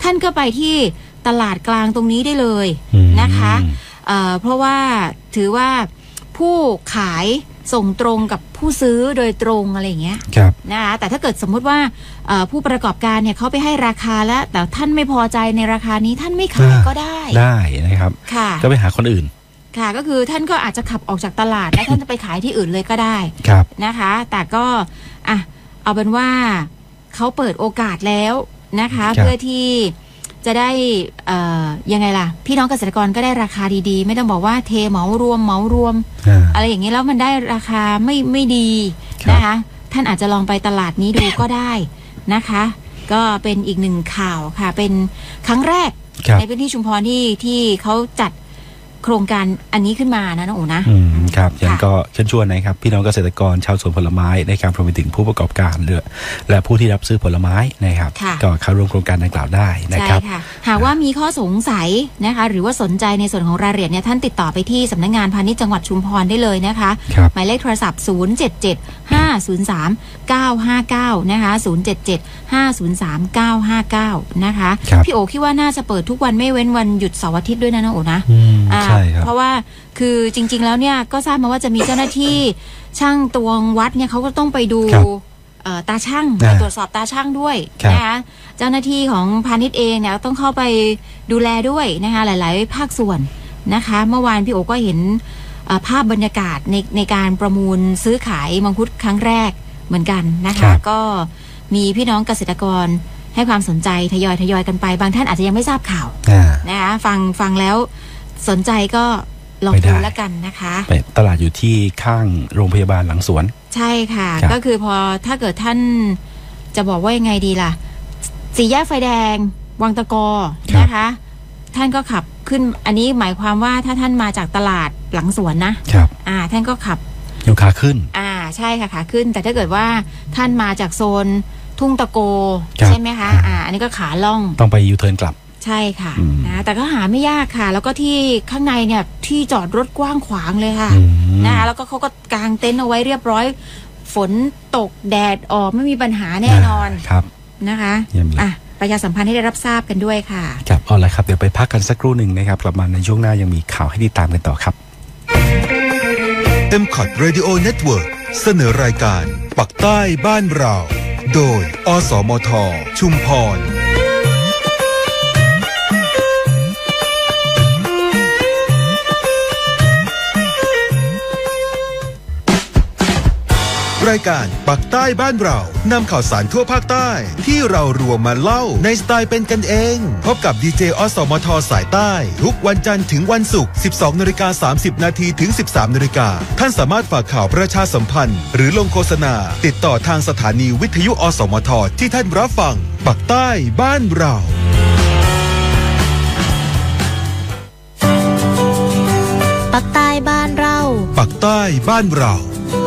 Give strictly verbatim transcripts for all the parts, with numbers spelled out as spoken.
ท่านก็ไปที่ตลาดกลางตรงนี้ได้เลยนะคะเอ่อเพราะว่าถือว่าผู้ขายส่งตรงกับผู้ซื้อโดยตรงอะไรอย่างเงี้ยนะคะแต่ถ้าเกิดสมมุติว่าผู้ประกอบการเนี่ยเขาไปให้ราคาแล้วแต่ท่านไม่พอใจในราคานี้ท่านไม่ขายก็ได้ได้นะครับก็ไปหาคนอื่นค่ะก็คือท่านก็อาจจะขับออกจากตลาดและท่านจะไปขายที่อื่นเลยก็ได้นะคะแต่ก็อ่ะเอาเป็นว่าเขาเปิดโอกาสแล้วนะคะเพื่อที่จะได้ยังไงล่ะพี่น้องเกษตรกรก็ได้ราคาดีๆไม่ต้องบอกว่าเทเหมารวมเหมารวม อ, อะไรอย่างนี้แล้วมันได้ราคาไม่ไม่ดีนะคะท่านอาจจะลองไปตลาดนี้ดูก็ได้นะคะก็เป็นอีกหนึ่งข่าวค่ะเป็นครั้งแรกในพื้นที่ชุมพรที่ที่เขาจัดโครงการอันนี้ขึ้นมานะน้องอู๋นะครับยังก็เชิญชวนนะครับพี่น้องเกษตรกรชาวสวนผลไม้ในการรวมไปถึงผู้ประกอบการและผู้ที่รับซื้อผลไม้นะครับก็เข้าร่วมโครงการดังกล่าวได้นะครับใช่ค่ะหากว่ามีข้อสงสัยนะคะหรือว่าสนใจในส่วนของรายละเอียดเนี่ยท่านติดต่อไปที่สำนักงานพาณิชย์จังหวัดชุมพรได้เลยนะคะหมายเลขโทรศัพท์ศูนย์ เจ็ด เจ็ด ห้า ศูนย์ สาม เก้า ห้า เก้านะคะศูนย์ เจ็ด เจ็ด ห้า ศูนย์ สาม เก้า ห้า เก้านะคะพี่โอคิดว่าน่าจะเปิดทุกวันไม่เว้นวันหยุดเสาร์อาทิตย์ด้วยนะน้องโอนะใช่ครับเพราะว่าคือจริงๆแล้วเนี่ยก็ทราบมาว่าจะมีเจ้าหน้าที่ช่างตวงวัดเนี่ยเขาก็ต้องไปดูตาช่างไปตรวจสอบตาช่างด้วยนะคะเจ้าหน้าที่ของพาณิชย์เองเนี่ยต้องเข้าไปดูแลด้วยนะคะหลายๆภาคส่วนนะคะเมื่อวานพี่โอก็เห็นภาพบรรยากาศในในการประมูลซื้อขายมังคุดครั้งแรกเหมือนกันนะคะก็มีพี่น้องเกษตรกรให้ความสนใจทยอยทยอยกันไปบางท่านอาจจะยังไม่ทราบข่าวนะคะฟังฟังแล้วสนใจก็ลองดูแล้วกันนะคะตลาดอยู่ที่ข้างโรงพยาบาลหลังสวนใช่ค่ะก็คือพอถ้าเกิดท่านจะบอกว่ายังไงดีล่ะสี่แยกไฟแดงวังตะกอนะคะท่านก็ขับขึ้นอันนี้หมายความว่าถ้าท่านมาจากตลาดหลังสวนนะครับอ่าท่านก็ขับอยู่ขาขึ้นอ่าใช่ค่ะขาขึ้นแต่ถ้าเกิดว่าท่านมาจากโซนทุ่งตะโกใช่ไหมคะอ่าอันนี้ก็ขาล่องต้องไปยูเทิร์นกลับใช่ค่ะนะแต่ก็หาไม่ยากค่ะแล้วก็ที่ข้างในเนี่ยที่จอดรถกว้างขวางเลยค่ะนะคะแล้วก็เขาก็กางเต็นท์เอาไว้เรียบร้อยฝนตกแดดออกไม่มีปัญหาแน่นอนครับนะคะอ่ะประชาสัมพันธ์ให้ได้รับทราบกันด้วยค่ะครับเอาละครับเดี๋ยวไปพักกันสักครู่หนึ่งนะครับกลับมาในช่วงหน้ายังมีข่าวให้ติดตามกันต่อครับเอ็ม คอท Radio Network เสนอรายการปักใต้บ้านเราโดยอสมทชุมพรรายการปักใต้บ้านเรานำข่าวสารทั่วภาคใต้ที่เรารวมมาเล่าในสไตล์เป็นกันเองพบกับดีเจอสมทสายใต้ทุกวันจันทร์ถึงวันศุกร์ สิบสองนาฬิกาสามสิบนาที ถึง สิบสามนาฬิกาท่านสามารถฝากข่าวประชาสัมพันธ์หรือลงโฆษณาติดต่อทางสถานีวิทยุอสมทที่ท่านรับฟังปักใต้บ้านเราปักใต้บ้านเราปักใต้บ้านเรา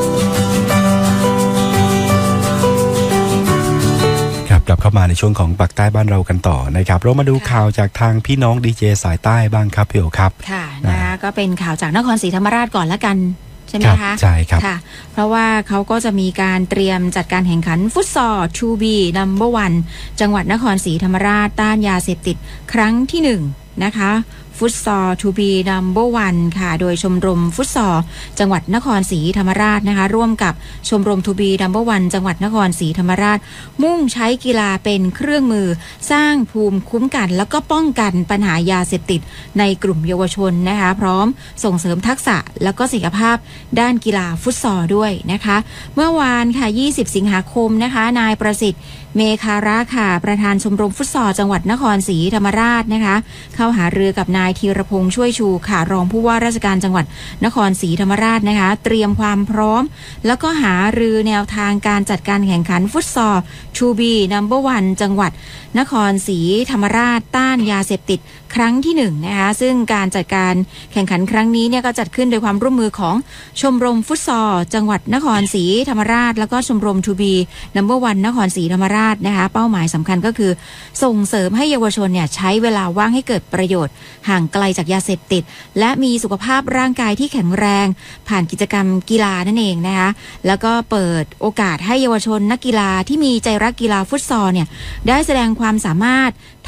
กลับเข้ามาในช่วงของปักใต้บ้านเรากันต่อนะครับเรามาดูข่าวจากทางพี่น้องดีเจสายใต้บ้างครับพี่โอครับค่ะนะคะก็เป็นข่าวจากนครศรีธรรมราชก่อนละกันใช่ไหมคะใช่ครับค่ะเพราะว่าเขาก็จะมีการเตรียมจัดการแข่งขันฟุตซอล ทู บี นัมเบอร์ วัน จังหวัดนครศรีธรรมราชต้านยาเสพติดครั้งที่หนึ่งนะคะฟุตซอล ทู บี นัมเบอร์ วัน ค่ะโดยชมรมฟุตซอลจังหวัดนครศรีธรรมราชนะคะร่วมกับชมรม ทู บี นัมเบอร์ วัน จังหวัดนครศรีธรรมราชมุ่งใช้กีฬาเป็นเครื่องมือสร้างภูมิคุ้มกันแล้วก็ป้องกันปัญหายาเสพติดในกลุ่มเยาวชนนะคะพร้อมส่งเสริมทักษะแล้วก็ศักยภาพด้านกีฬาฟุตซอลด้วยนะคะเมื่อวานค่ะยี่สิบสิงหาคมนะคะนายประสิทธิ์เมคาระค่ะประธานชมรมฟุตซอลจังหวัดนครศรีธรรมราชนะคะเข้าหารือกับนายธีรพงษ์ช่วยชูค่ะรองผู้ว่าราชการจังหวัดนครศรีธรรมราชนะคะเตรียมความพร้อมแล้วก็หารือแนวทางการจัดการแข่งขันฟุตซอล ทู บี นัมเบอร์ วัน จังหวัดนครศรีธรรมราชต้านยาเสพติดครั้งที่หนึ่งนะคะซึ่งการจัดการแข่งขันครั้งนี้เนี่ยก็จัดขึ้นโดยความร่วมมือของชมรมฟุตซอลจังหวัดนครศรีธรรมราชแล้วก็ชมรม ทู บี นัมเบอร์ วัน นครศรีธรรมราชนะคะเป้าหมายสำคัญก็คือส่งเสริมให้เยาวชนเนี่ยใช้เวลาว่างให้เกิดประโยชน์ห่างไกลจากยาเสพติดและมีสุขภาพร่างกายที่แข็งแรงผ่านกิจกรรมกีฬานั่นเองนะคะแล้วก็เปิดโอกาสให้เยาวชนนักกีฬาที่มีใจรักกีฬาฟุตซอลเนี่ยได้แสดงความสามารถ